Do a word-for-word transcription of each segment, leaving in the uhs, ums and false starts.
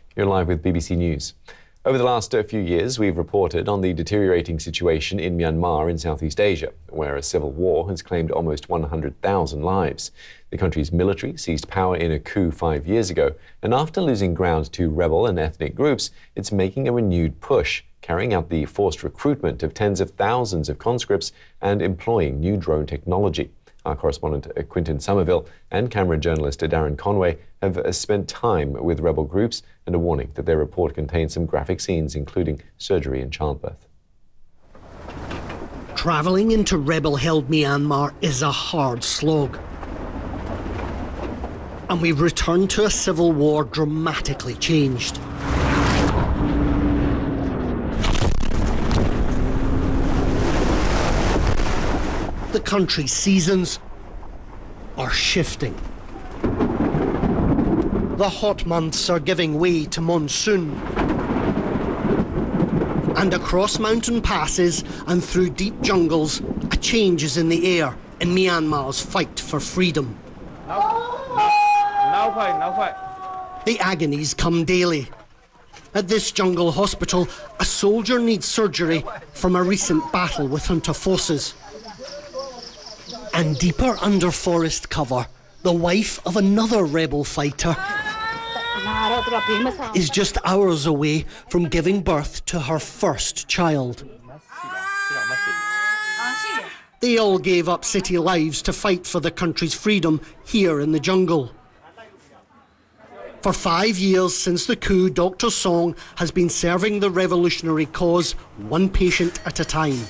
You're live with B B C News. Over the last uh, few years, we've reported on the deteriorating situation in Myanmar in Southeast Asia, where a civil war has claimed almost one hundred thousand lives. The country's military seized power in a coup five years ago, and after losing ground to rebel and ethnic groups, it's making a renewed push, carrying out the forced recruitment of tens of thousands of conscripts and employing new drone technology. Our correspondent Quintin Somerville and camera journalist Darren Conway have spent time with rebel groups, and a warning that their report contains some graphic scenes, including surgery and childbirth. Travelling into rebel-held Myanmar is a hard slog. And we've returned to a civil war dramatically changed. The country's seasons are shifting. The hot months are giving way to monsoon. And across mountain passes and through deep jungles, a change is in the air in Myanmar's fight for freedom. The agonies come daily. At this jungle hospital, a soldier needs surgery from a recent battle with junta forces. And deeper under forest cover, the wife of another rebel fighter is just hours away from giving birth to her first child. They all gave up city lives to fight for the country's freedom here in the jungle. For five years since the coup, Doctor Song has been serving the revolutionary cause one patient at a time.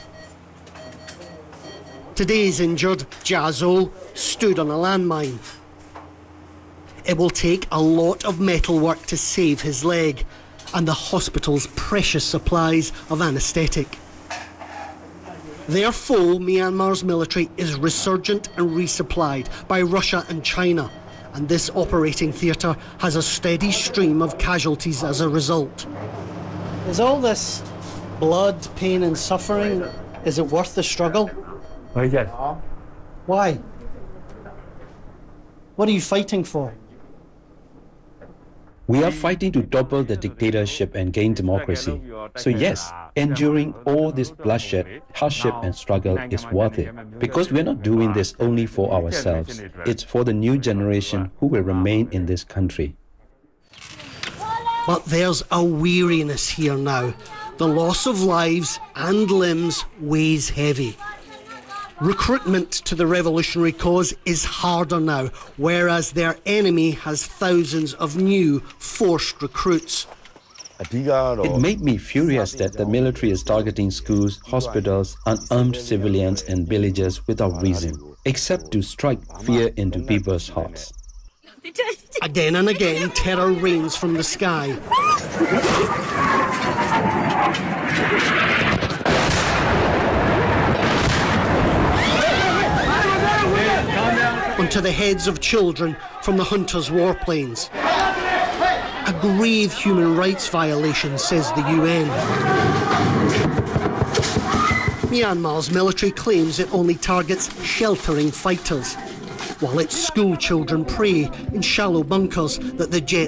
Today's injured Jazo stood on a landmine. It will take a lot of metalwork to save his leg and the hospital's precious supplies of anaesthetic. Their foe, Myanmar's military, is resurgent and resupplied by Russia and China, and this operating theatre has a steady stream of casualties as a result. Is all this blood, pain and suffering, is it worth the struggle? Why? What are you fighting for? We are fighting to topple the dictatorship and gain democracy. So yes, enduring all this bloodshed, hardship and struggle is worth it. Because we're not doing this only for ourselves. It's for the new generation who will remain in this country. But there's a weariness here now. The loss of lives and limbs weighs heavy. Recruitment to the revolutionary cause is harder now, whereas their enemy has thousands of new forced recruits. It made me furious that the military is targeting schools, hospitals, unarmed civilians and villagers without reason, except to strike fear into people's hearts. Again and again, terror rains from the sky. Onto the heads of children from the junta's warplanes. A grave human rights violation, says the U N. Myanmar's military claims it only targets sheltering fighters, while its school children pray in shallow bunkers that the jet